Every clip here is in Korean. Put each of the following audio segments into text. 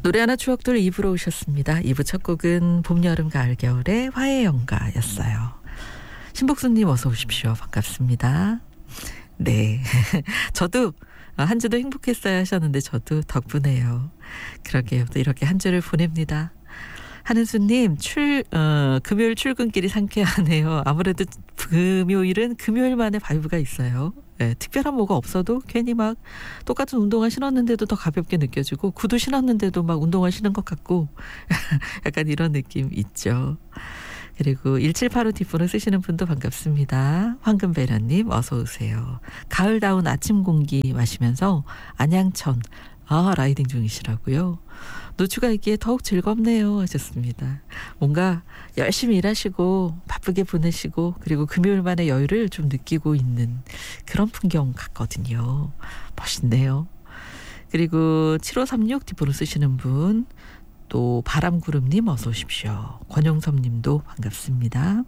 노래 하나 추억들 2부로 오셨습니다. 2부 첫 곡은 봄, 여름, 가을, 겨울의 화해 연가였어요. 신복수님 어서 오십시오. 반갑습니다. 네. 저도 한 주도 행복했어야 하셨는데 저도 덕분에요. 그러게요. 또 이렇게 한 주를 보냅니다. 한은수님 금요일 출근길이 상쾌하네요. 아무래도 금요일은 금요일만의 바이브가 있어요. 네, 특별한 뭐가 없어도 괜히 막 똑같은 운동화 신었는데도 더 가볍게 느껴지고 구두 신었는데도 막 운동화 신은 것 같고 약간 이런 느낌 있죠. 그리고 1785 뒷번호 쓰시는 분도 반갑습니다. 황금배련님 어서 오세요. 가을다운 아침 공기 마시면서 안양천 라이딩 중이시라고요. 노추가 있기에 더욱 즐겁네요 하셨습니다. 뭔가 열심히 일하시고 바쁘게 보내시고 그리고 금요일만의 여유를 좀 느끼고 있는 그런 풍경 같거든요. 멋있네요. 그리고 7536 뒷번호 쓰시는 분 또 바람구름님 어서 오십시오. 권용섭님도 반갑습니다.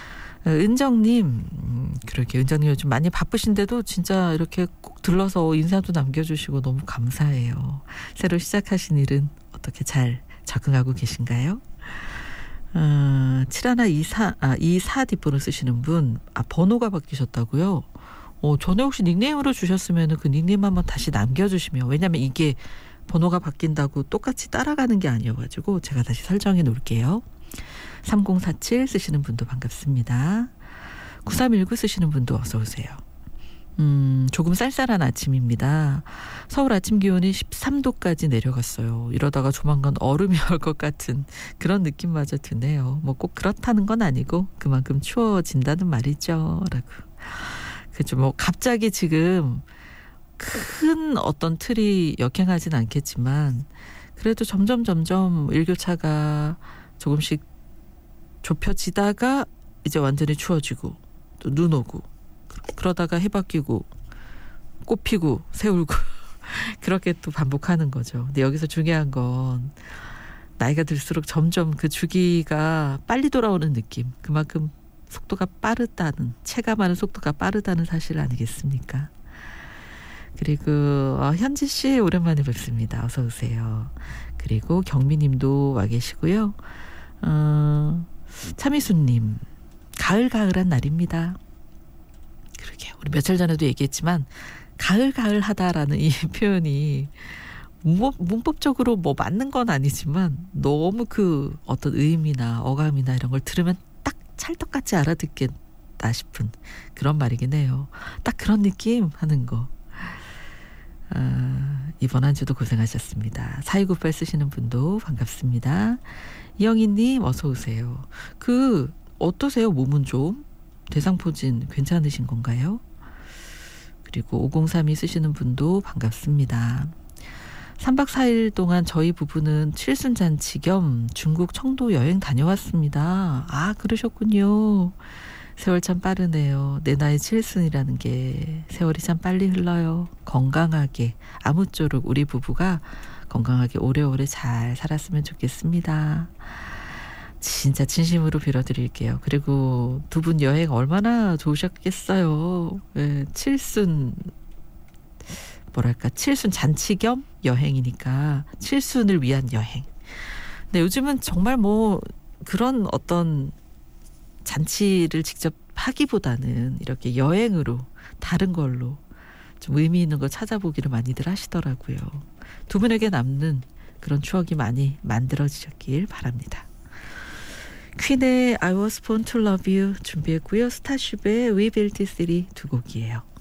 은정님 그렇게 은정님 요즘 많이 바쁘신데도 진짜 이렇게 꼭 들러서 인사도 남겨주시고 너무 감사해요. 새로 시작하신 일은 어떻게 잘 적응하고 계신가요? 7124 뒷번호 쓰시는 분 번호가 바뀌셨다고요? 전에 혹시 닉네임으로 주셨으면 그 닉네임 한번 다시 남겨주시면 왜냐면 이게 번호가 바뀐다고 똑같이 따라가는 게 아니어가지고 제가 다시 설정해 놓을게요. 3047 쓰시는 분도 반갑습니다. 9319 쓰시는 분도 어서 오세요. 조금 쌀쌀한 아침입니다. 서울 아침 기온이 13도까지 내려갔어요. 이러다가 조만간 얼음이 올 것 같은 그런 느낌마저 드네요. 뭐 꼭 그렇다는 건 아니고 그만큼 추워진다는 말이죠. 라고. 그죠. 뭐 갑자기 지금 큰 어떤 틀이 역행하진 않겠지만 그래도 점점 일교차가 조금씩 좁혀지다가 이제 완전히 추워지고 또 눈 오고 그러다가 해 바뀌고 꽃 피고 새 울고 그렇게 또 반복하는 거죠. 근데 여기서 중요한 건 나이가 들수록 점점 그 주기가 빨리 돌아오는 느낌 그만큼 속도가 빠르다는 체감하는 속도가 빠르다는 사실 아니겠습니까? 그리고 현지 씨 오랜만에 뵙습니다. 어서 오세요. 그리고 경미님도 와 계시고요. 차미수님 가을한 날입니다. 그러게 우리 며칠 전에도 얘기했지만 가을하다라는 이 표현이 문법적으로 뭐 맞는 건 아니지만 너무 그 어떤 의미나 어감이나 이런 걸 들으면 딱 찰떡같이 알아듣겠다 싶은 그런 말이긴 해요. 딱 그런 느낌 하는 거. 이번 한 주도 고생하셨습니다. 4298 쓰시는 분도 반갑습니다. 이영희님 어서 오세요. 어떠세요? 몸은 좀? 대상포진 괜찮으신 건가요? 그리고 5032 쓰시는 분도 반갑습니다. 3박 4일 동안 저희 부부는 칠순잔치 겸 중국 청도 여행 다녀왔습니다. 그러셨군요. 세월 참 빠르네요. 내 나이 칠순이라는 게 세월이 참 빨리 흘러요. 건강하게 아무쪼록 우리 부부가 건강하게 오래오래 잘 살았으면 좋겠습니다. 진짜 진심으로 빌어드릴게요. 그리고 두 분 여행 얼마나 좋으셨겠어요. 칠순 잔치 겸 여행이니까 칠순을 위한 여행. 근데 요즘은 정말 뭐 그런 어떤 잔치를 직접 하기보다는 이렇게 여행으로 다른 걸로 좀 의미 있는 거 찾아보기를 많이들 하시더라고요. 두 분에게 남는 그런 추억이 많이 만들어지셨길 바랍니다. 퀸의 I was born to love you 준비했고요. 스타쉽의 We built this city 두 곡이에요.